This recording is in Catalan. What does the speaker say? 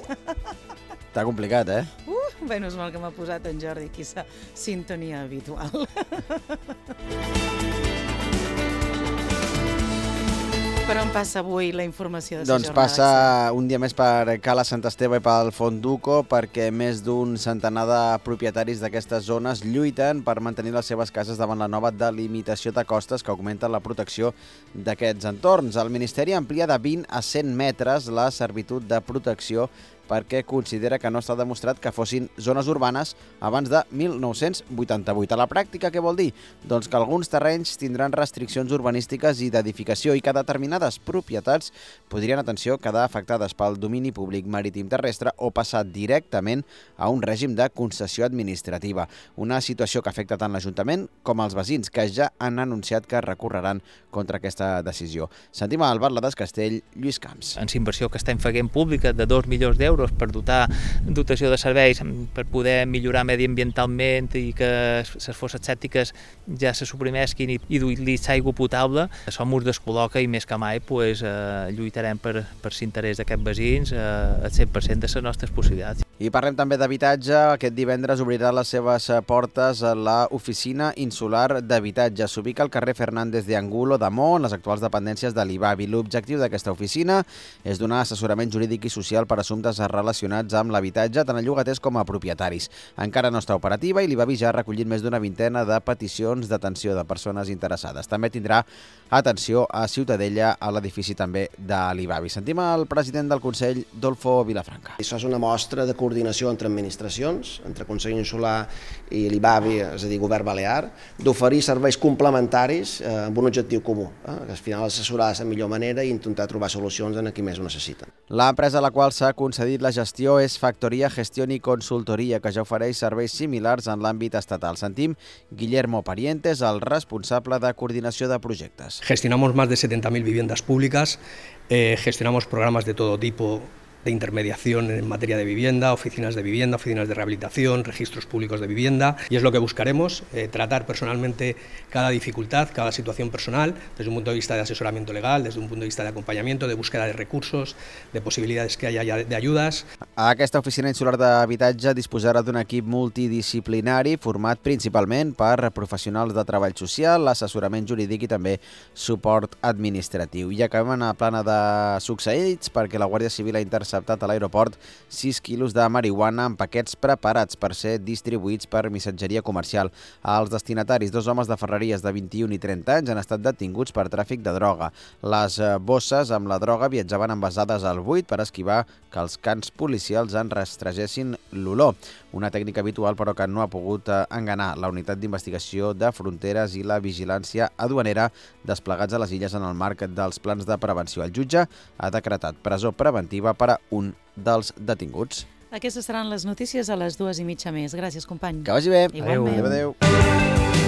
Està complicat, eh? Menys mal que m'ha posat en Jordi aquí sa sintonia habitual. Per on passa avui la informació de la jornada? Doncs passa un dia més per Cala Sant Esteve i pel Fonduco, perquè més d'un centenar de propietaris d'aquestes zones lluiten per mantenir les seves cases davant la nova delimitació de costes que augmenta la protecció d'aquests entorns. El Ministeri amplia de 20 a 100 metres la servitud de protecció perquè considera que no està demostrat que fossin zones urbanes abans de 1988. A la pràctica, què vol dir? Doncs que alguns terrenys tindran restriccions urbanístiques i d'edificació i que determinades propietats podrien, atenció, quedar afectades pel domini públic marítim terrestre o passar directament a un règim de concessió administrativa. Una situació que afecta tant l'Ajuntament com els veïns, que ja han anunciat que recorreran contra aquesta decisió. Sentim al batlle d'Escastell, Lluís Camps. En la inversió que estem fent pública de 2 milions d'euros per dotació de serveis, per poder millorar mediambientalment i que les fosses sèptiques ja se suprimesquin i duir-li aigua potable, això ens descol·loca i més que mai lluitarem per l'interès d'aquests veïns al 100% de les nostres possibilitats. I parlem també d'habitatge. Aquest divendres obrirà les seves portes a l'oficina insular d'habitatge. S'ubica al carrer Fernández de Angulo de Mo, en les actuals dependències de l'IBABI. L'objectiu d'aquesta oficina és donar assessorament jurídic i social per assumptes relacionats amb l'habitatge, tant a llogaters com a propietaris. Encara no està operativa i l'IBABI ja ha recollit més d'una vintena de peticions d'atenció de persones interessades. També tindrà atenció a Ciutadella, a l'edifici també de l'IBABI. Sentim el president del Consell, Dolfo Vilafranca. Això és una mostra de coordinació entre administracions, entre Consell Insular i l'IBABI, és a dir, Govern Balear, d'oferir serveis complementaris amb un objectiu comú, que al final assessorar de la millor manera i intentar trobar solucions en qui més ho necessiten. L'empresa a la qual s'ha concedit la gestió és Factoria Gestión y Consultoría, que ja ofereix serveis similars en l'àmbit estatal. Sentim Guillermo Parientes, el responsable de coordinació de projectes. Gestionamos más de 70.000 viviendas públicas, gestionamos programas de todo tipo de intermediación en materia de vivienda, oficinas de rehabilitación, registros públicos de vivienda, y es lo que buscaremos, tratar personalmente cada dificultad, cada situación personal, desde un punto de vista de asesoramiento legal, desde un punto de vista de acompañamiento, de búsqueda de recursos, de posibilidades que haya de ayudas. Aquesta oficina insular d'habitatge disposarà d'un equip multidisciplinari format principalment per professionals de treball social, assessorament jurídic i també suport administratiu. I acabem a plana de succeïts perquè la Guàrdia Civil ha interceptat a l'aeroport 6 quilos de marihuana en paquets preparats per ser distribuïts per missatgeria comercial. Els destinataris, 2 homes de ferreries de 21 i 30 anys, han estat detinguts per tràfic de droga. Les bosses amb la droga viatjaven envasades al buit per esquivar que els cans policials en rastregessin l'olor. Una tècnica habitual, però que no ha pogut enganar la unitat d'investigació de fronteres i la vigilància aduanera desplegats a les illes en el marc dels plans de prevenció. El jutge ha decretat presó preventiva per a un dels detinguts. Aquestes seran les notícies a les 2:30 més. Gràcies, company. Que vagi bé. Igualment. Adéu.